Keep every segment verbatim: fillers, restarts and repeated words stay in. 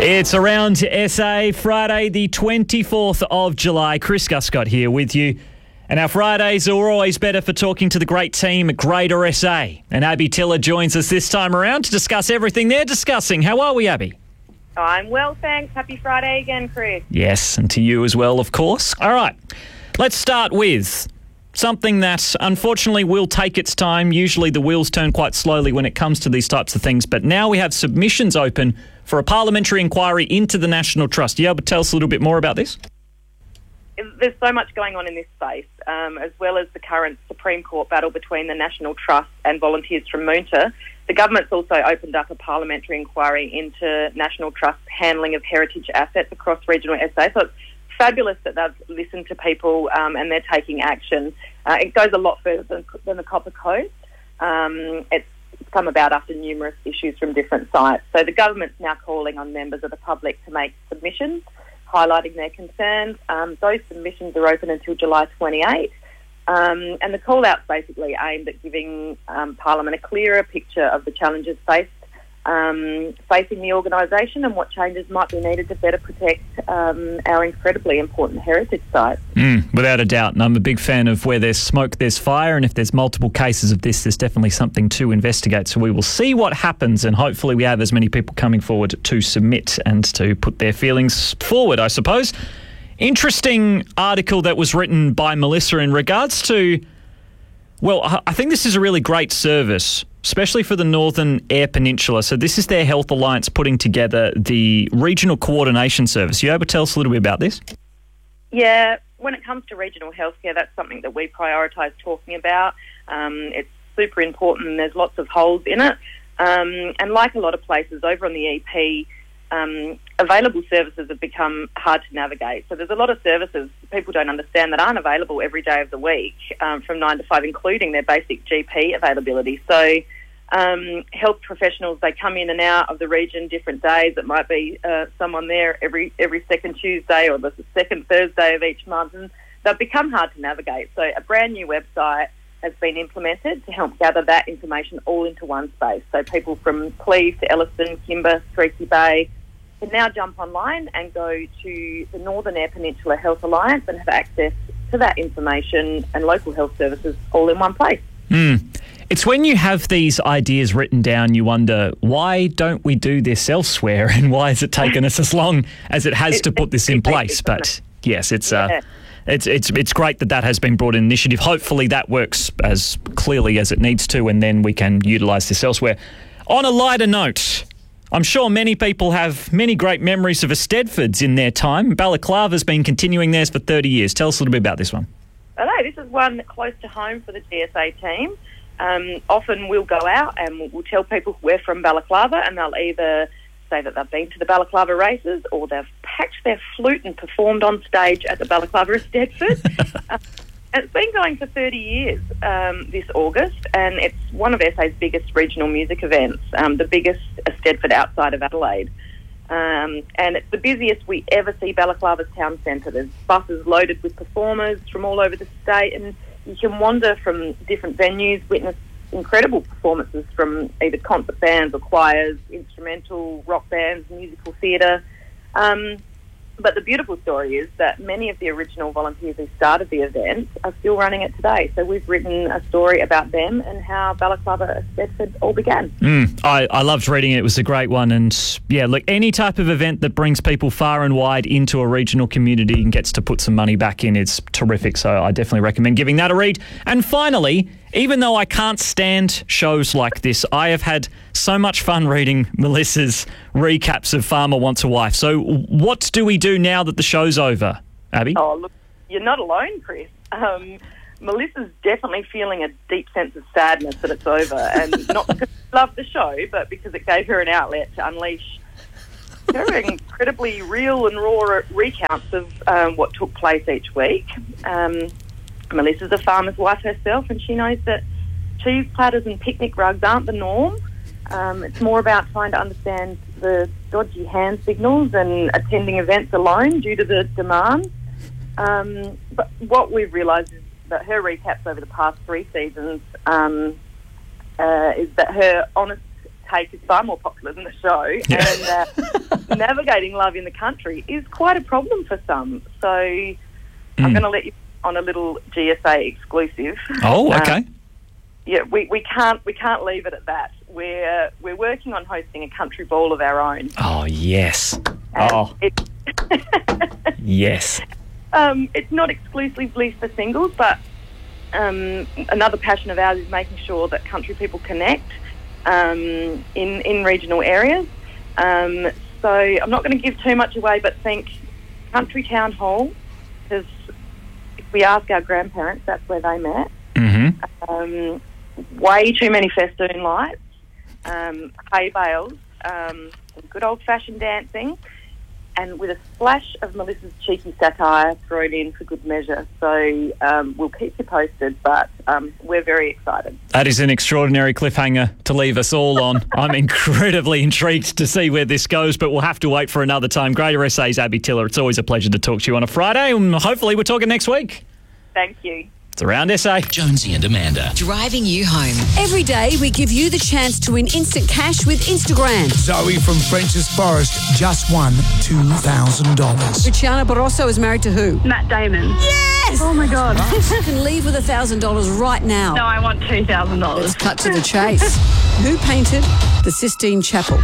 It's Around S A, Friday the twenty-fourth of July. Chris Guscott here with you. And our Fridays are always better for talking to the great team at Greater S A. And Abby Tiller joins us this time around to discuss everything they're discussing. How are we, Abby? I'm well, thanks. Happy Friday again, Chris. Yes, and to you as well, of course. All right, let's start with something that unfortunately will take its time. Usually the wheels turn quite slowly when it comes to these types of things, but now we have submissions open for a parliamentary inquiry into the National Trust. Are you able to tell us a little bit more about this? There's so much going on in this space, um, as well as the current Supreme Court battle between the National Trust and volunteers from Moonta. The government's also opened up a parliamentary inquiry into National Trust's handling of heritage assets across regional S A. So it's fabulous that they've listened to people um, and they're taking action. Uh, it goes a lot further than, than the Copper Coast. Um, it's come about after numerous issues from different sites. So the government's now calling on members of the public to make submissions, highlighting their concerns. Um, those submissions are open until July twenty-eighth. Um, and the call-out's basically aimed at giving um, Parliament a clearer picture of the challenges faced um, facing the organisation and what changes might be needed to better protect um, our incredibly important heritage sites. Mm, without a doubt, and I'm a big fan of where there's smoke, there's fire, and if there's multiple cases of this, there's definitely something to investigate. So we will see what happens, and hopefully we have as many people coming forward to submit and to put their feelings forward, I suppose. Interesting article that was written by Melissa in regards to, well, I think this is a really great service, especially for the Northern Eyre Peninsula. So this is their Health Alliance putting together the Regional Coordination Service. Are you able to tell us a little bit about this? Yeah, when it comes to regional healthcare, that's something that we prioritise talking about. Um, it's super important and there's lots of holes in it. Um, and like a lot of places over on the E P, um, available services have become hard to navigate. So there's a lot of services people don't understand that aren't available every day of the week um, from nine to five, including their basic G P availability. So um, health professionals, they come in and out of the region different days. It might be uh, someone there every every second Tuesday or the second Thursday of each month, and they've become hard to navigate. So a brand new website has been implemented to help gather that information all into one space. So people from Cleve to Elliston, Kimber, Streaky Bay can now jump online and go to the Northern Eyre Peninsula Health Alliance and have access to that information and local health services all in one place. Mm. It's when you have these ideas written down, you wonder, why don't we do this elsewhere, and why has it taken us as long as it has to put this in place? But yes, it's uh, it's it's it's great that that has been brought in initiative. Hopefully that works as clearly as it needs to, and then we can utilise this elsewhere. On a lighter note, I'm sure many people have many great memories of Eisteddfods in their time. Balaclava's been continuing theirs for thirty years. Tell us a little bit about this one. I know, this is one close to home for the G S A team. Um, often we'll go out and we'll, we'll tell people we're from Balaclava, and they'll either say that they've been to the Balaclava races or they've packed their flute and performed on stage at the Balaclava Eisteddfod. uh, and it's been going for thirty years um, this August, and it's one of S A's biggest regional music events, um, the biggest Eisteddfod outside of Adelaide. Um, and it's the busiest we ever see Balaclava's town centre. There's buses loaded with performers from all over the state, and you can wander from different venues, witness incredible performances from either concert bands or choirs, instrumental, rock bands, musical theatre. Um, but the beautiful story is that many of the original volunteers who started the event are still running it today. So we've written a story about them and how Balaclava Eisteddfod all began. Mm, I, I loved reading it. It was a great one. And yeah, look, any type of event that brings people far and wide into a regional community and gets to put some money back in is terrific. So I definitely recommend giving that a read. And finally, even though I can't stand shows like this, I have had so much fun reading Melissa's recaps of Farmer Wants a Wife. So what do we do now that the show's over, Abby? Oh, look, you're not alone, Chris. Um, Melissa's definitely feeling a deep sense of sadness that it's over, and not because she loved the show, but because it gave her an outlet to unleash her incredibly real and raw recounts of um, what took place each week. Um, Melissa's a farmer's wife herself, and she knows that cheese platters and picnic rugs aren't the norm. Um, it's more about trying to understand the dodgy hand signals and attending events alone due to the demand. Um, but what we've realised is that her recaps over the past three seasons um, uh, is that her honest take is far more popular than the show. Yeah. And uh, navigating love in the country is quite a problem for some. So mm. I'm going to let you on a little G S A exclusive. Oh, okay. Um, yeah, we, we can't we can't leave it at that. We're we're working on hosting a country ball of our own. Oh yes. And oh it, yes. Um, it's not exclusively for singles, but um, another passion of ours is making sure that country people connect um, in in regional areas. Um, so I'm not going to give too much away, but think Country Town Hall, because if we ask our grandparents, that's where they met. Mm-hmm. Um, way too many festoon lights, um, hay bales, um, some good old-fashioned dancing, and with a splash of Melissa's cheeky satire thrown in for good measure. So um, we'll keep you posted, but um, we're very excited. That is an extraordinary cliffhanger to leave us all on. I'm incredibly intrigued to see where this goes, but we'll have to wait for another time. Greater S A's Abby Tiller, it's always a pleasure to talk to you on a Friday, and hopefully we're talking next week. Thank you. It's Around S A. Jonesy and Amanda. Driving you home. Every day we give you the chance to win instant cash with Instagram. Zoe from French's Forest just won two thousand dollars. Luciana Barroso is married to who? Matt Damon. Yes! Oh my God. You can leave with one thousand dollars right now. No, I want two thousand dollars. Let's cut to the chase. Who painted the Sistine Chapel?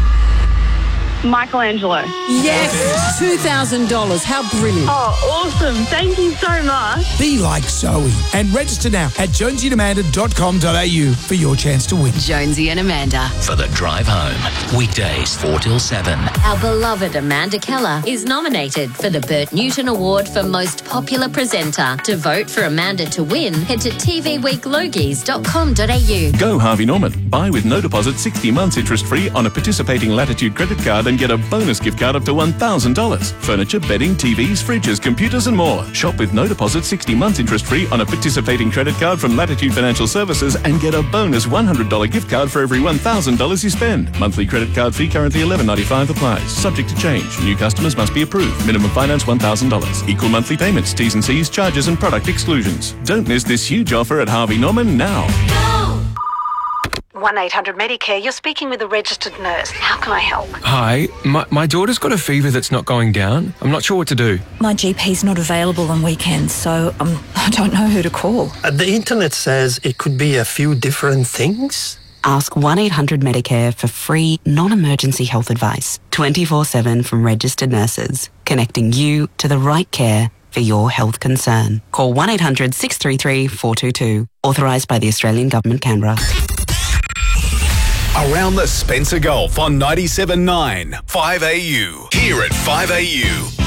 Michelangelo. Yes, two thousand dollars. How brilliant. Oh, awesome. Thank you so much. Be like Zoe and register now at jonesy and amanda dot com dot a u for your chance to win. Jonesy and Amanda. For the drive home. Weekdays four till seven. Our beloved Amanda Keller is nominated for the Bert Newton Award for Most Popular Presenter. To vote for Amanda to win, head to t v week logies dot com dot a u. Go Harvey Norman. Buy with no deposit sixty months interest-free on a participating Latitude credit card and get a bonus gift card up to one thousand dollars. Furniture, bedding, T Vs, fridges, computers and more. Shop with no deposit sixty months interest-free on a participating credit card from Latitude Financial Services and get a bonus one hundred dollars gift card for every one thousand dollars you spend. Monthly credit card fee currently eleven ninety-five applies. Subject to change. New customers must be approved. Minimum finance one thousand dollars. Equal monthly payments, T's and C's, charges and product exclusions. Don't miss this huge offer at Harvey Norman now. one eight hundred Medicare, you're speaking with a registered nurse. How can I help? Hi, my, my daughter's got a fever that's not going down. I'm not sure what to do. My G P's not available on weekends, so um, I don't know who to call. Uh, the internet says it could be a few different things. Ask one eight hundred Medicare for free, non-emergency health advice. twenty-four seven from registered nurses, connecting you to the right care for your health concern. Call one eight hundred six three three four two two. Authorised by the Australian Government, Canberra. Around the Spencer Gulf on ninety-seven point nine five A U. Here at five A U.